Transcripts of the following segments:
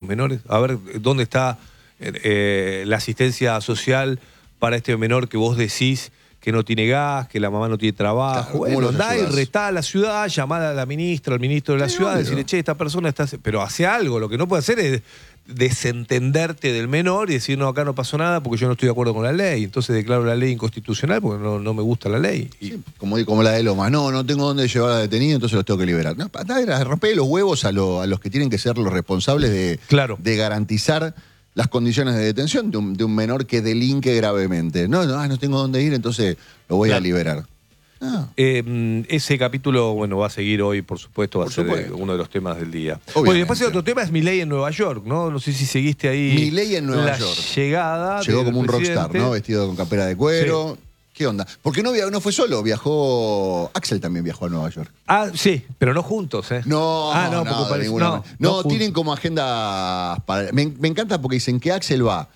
menores? A ver, ¿dónde está la asistencia social para este menor que vos decís que no tiene gas, que la mamá no tiene trabajo? Claro, bueno, andá y retá a la ciudad, llamar a la ministra, al ministro de la ciudad, decirle, che, esta persona está... Pero hace algo, lo que no puede hacer es desentenderte del menor y decir, no, acá no pasó nada porque yo no estoy de acuerdo con la ley, entonces declaro la ley inconstitucional porque no me gusta la ley. Sí, como la de Lomas, no tengo dónde llevar a detenido, entonces los tengo que liberar. No, romper los huevos a los que tienen que ser los responsables de garantizar las condiciones de detención de un menor que delinque gravemente. No tengo dónde ir, entonces lo voy a liberar. Ese capítulo, bueno, va a seguir hoy, por supuesto, va a ser uno de los temas del día. Bueno, y después el otro tema es Milei en Nueva York, ¿no? No sé si seguiste ahí. Milei en Nueva York. Llegada. Llegó como un rockstar, ¿no? Vestido con campera de cuero. Sí. ¿Qué onda? Porque no fue solo, viajó... Axel también viajó a Nueva York. Ah, sí, pero no juntos, ¿eh? No, tienen como agenda... Me encanta porque dicen que Axel va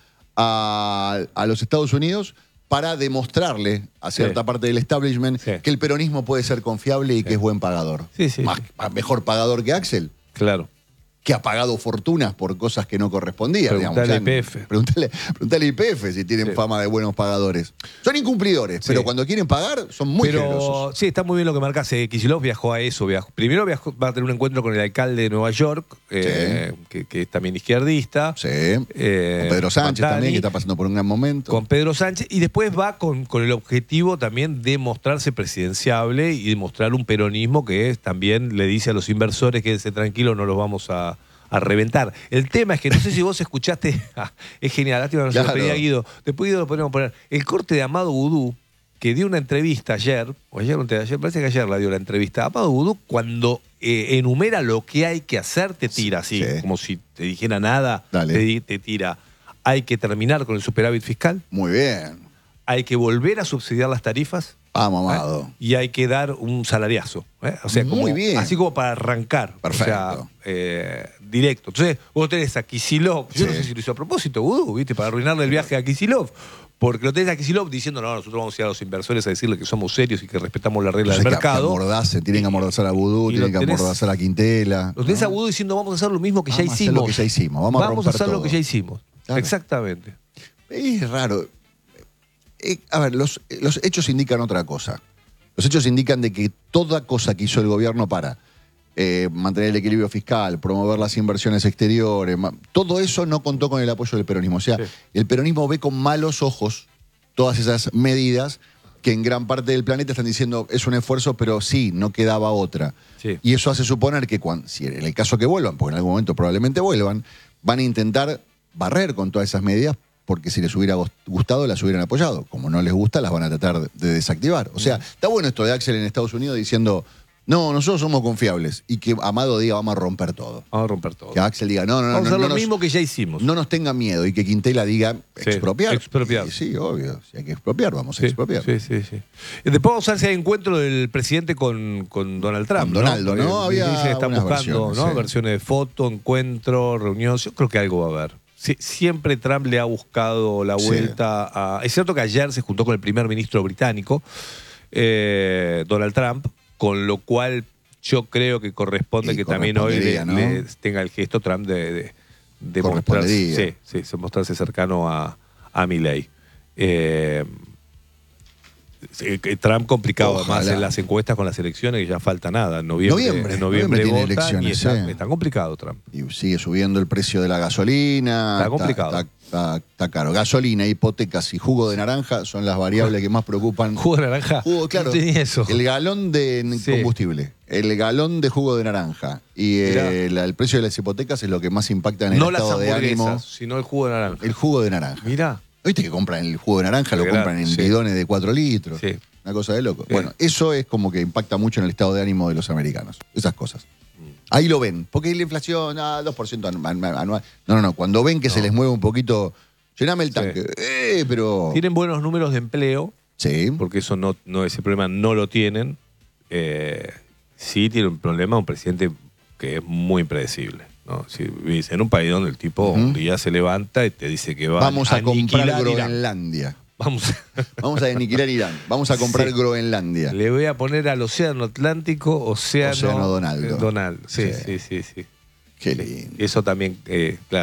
a los Estados Unidos para demostrarle a cierta parte del establishment que el peronismo puede ser confiable y que es buen pagador. Mejor pagador que Axel. Claro. Que ha pagado fortunas por cosas que no correspondían. Preguntale a IPF. Preguntale a IPF si tienen fama de buenos pagadores. Son incumplidores, pero cuando quieren pagar son muy generosos. Sí, está muy bien lo que marcas. Kicillof viajó a eso. Primero va a tener un encuentro con el alcalde de Nueva York, que es también izquierdista. Sí. Con Pedro Sánchez también, que está pasando por un gran momento. Con Pedro Sánchez. Y después va con el objetivo también de mostrarse presidenciable y de mostrar un peronismo que también le dice a los inversores quédense tranquilos, no los vamos a reventar. El tema es que no sé si vos escuchaste, es genial, lástima no se lo pedí a Guido, después Guido lo podríamos poner, el corte de Amado Vudú, que dio una entrevista ayer, parece que ayer la dio la entrevista, Amado Vudú cuando enumera lo que hay que hacer, te tira así, como si te dijera nada, te tira, hay que terminar con el superávit fiscal. Muy bien. Hay que volver a subsidiar las tarifas. Amado. Y hay que dar un salariazo. O sea, muy bien. Así como para arrancar. Perfecto. O sea, directo. Entonces, vos tenés a Kicillof. Yo no sé si lo hizo a propósito, Vudú, ¿viste? Para arruinarle el viaje a Kicillof. Porque lo tenés a Kicillof diciendo, no, nosotros vamos a ir a los inversores a decirle que somos serios y que respetamos la regla del mercado. Tienen que amordazar a Vudú, tienen que amordazar a Quintela. Lo tenés a Vudú diciendo, vamos a hacer lo mismo que ya hicimos. Lo que ya hicimos. Vamos a hacer lo que ya hicimos. Claro. Exactamente. Es raro. A ver, los hechos indican otra cosa. Los hechos indican de que toda cosa que hizo el gobierno para mantener el equilibrio fiscal, promover las inversiones exteriores, todo eso no contó con el apoyo del peronismo. O sea, el peronismo ve con malos ojos todas esas medidas que en gran parte del planeta están diciendo es un esfuerzo, pero sí, no quedaba otra. Y eso hace suponer que si en el caso que vuelvan, porque en algún momento probablemente vuelvan, van a intentar barrer con todas esas medidas porque si les hubiera gustado, las hubieran apoyado. Como no les gusta, las van a tratar de desactivar. O sea, está bueno esto de Axel en Estados Unidos diciendo, no, nosotros somos confiables. Y que Amado diga, vamos a romper todo. Vamos a romper todo. Que Axel diga, no. Vamos a hacer lo mismo que ya hicimos. No nos tenga miedo. Y que Quintela diga, expropiar. Expropiar. Sí, obvio. Si hay que expropiar, vamos a expropiar. Sí. Después vamos a ver si hay encuentro del presidente con Donald Trump. Con Donaldo, ¿no? Había dice que están buscando versiones de foto, encuentro, reunión. Yo creo que algo va a haber. Siempre Trump le ha buscado la vuelta a... Es cierto que ayer se juntó con el primer ministro británico, Donald Trump, con lo cual yo creo que corresponde que también hoy le tenga el gesto Trump de mostrarse cercano a Milei. Trump complicado además en las encuestas con las elecciones, que ya falta nada. En noviembre tiene votan elecciones, y está complicado Trump. Y sigue subiendo el precio de la gasolina. Está complicado. Está caro. Gasolina, hipotecas y jugo de naranja son las variables que más preocupan. ¿Jugo de naranja? Claro. No tenía eso. El galón de combustible, el galón de jugo de naranja y el precio de las hipotecas es lo que más impacta en el estado de ánimo. No las hamburguesas, sino el jugo de naranja. El jugo de naranja. Mirá. ¿Viste que compran el jugo de naranja? Lo compran en bidones de 4 litros. Sí. Una cosa de loco. Bueno, eso es como que impacta mucho en el estado de ánimo de los americanos. Esas cosas. Ahí lo ven. Porque la inflación, 2% anual. No. Cuando ven que se les mueve un poquito, llename el tanque. Pero... Tienen buenos números de empleo. Sí. Porque eso ese problema no lo tienen. Sí tiene un problema un presidente que es muy impredecible. ¿No? Si vivís en un país donde el tipo un día se levanta y te dice que vamos a comprar Groenlandia. Vamos a aniquilar Irán. Vamos a comprar Groenlandia. Le voy a poner al Océano Atlántico, Océano Donaldo. Donald. Sí. Qué lindo. Eso también, claro.